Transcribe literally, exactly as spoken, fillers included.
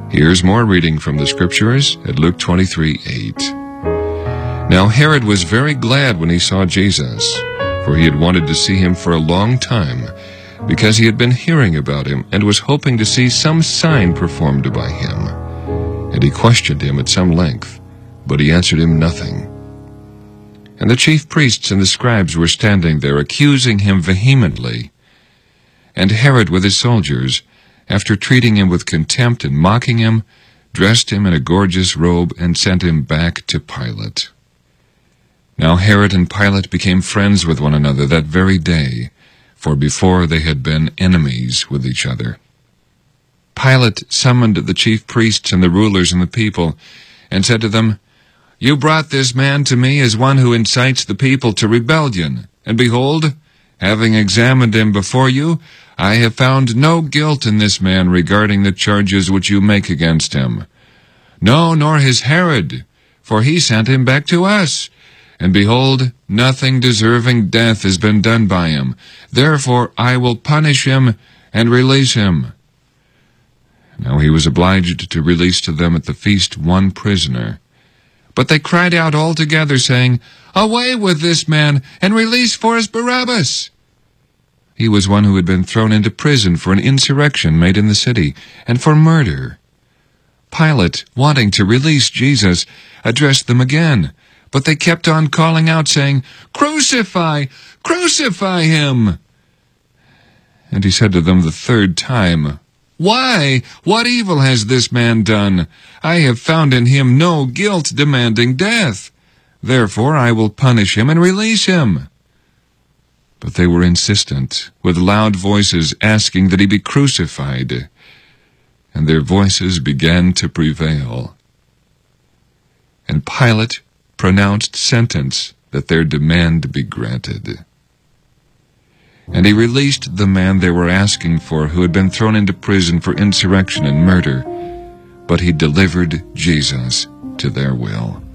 Here's more reading from the Scriptures at Luke twenty-three eight. Now Herod was very glad when he saw Jesus, for he had wanted to see him for a long time, because he had been hearing about him and was hoping to see some sign performed by him. And he questioned him at some length, but he answered him nothing. And the chief priests and the scribes were standing there, accusing him vehemently. And Herod with his soldiers, after treating him with contempt and mocking him, dressed him in a gorgeous robe and sent him back to Pilate. Now Herod and Pilate became friends with one another that very day, for before they had been enemies with each other. Pilate summoned the chief priests and the rulers and the people, and said to them, "You brought this man to me as one who incites the people to rebellion, and behold, having examined him before you, I have found no guilt in this man regarding the charges which you make against him. No, nor his Herod, for he sent him back to us. And behold, nothing deserving death has been done by him. Therefore I will punish him and release him." Now he was obliged to release to them at the feast one prisoner. But they cried out all together, saying, "Away with this man, and release for us Barabbas!" He was one who had been thrown into prison for an insurrection made in the city, and for murder. Pilate, wanting to release Jesus, addressed them again, but they kept on calling out, saying, "Crucify! Crucify him!" And he said to them the third time, "Why? What evil has this man done? I have found in him no guilt demanding death. Therefore I will punish him and release him." But they were insistent, with loud voices asking that he be crucified, and their voices began to prevail. And Pilate pronounced sentence that their demand be granted. And he released the man they were asking for, who had been thrown into prison for insurrection and murder, but he delivered Jesus to their will.